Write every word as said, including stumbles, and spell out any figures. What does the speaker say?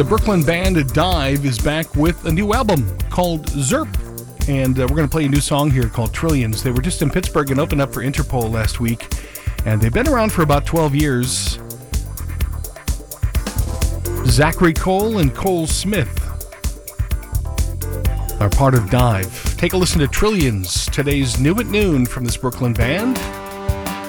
The Brooklyn band Dive is back with a new album called Zerp. And uh, we're going to play a new song here called Trillions. They were just in Pittsburgh and opened up for Interpol last week. And they've been around for about twelve years. Zachary Cole and Cole Smith are part of Dive. Take a listen to Trillions, today's New at Noon from this Brooklyn band.